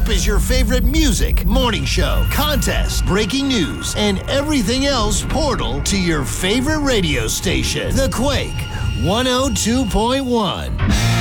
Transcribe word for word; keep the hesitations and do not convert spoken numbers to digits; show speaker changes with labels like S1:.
S1: up is your favorite music, morning show, contest, breaking news, and everything else portal to your favorite radio station. The Quake one oh two point one.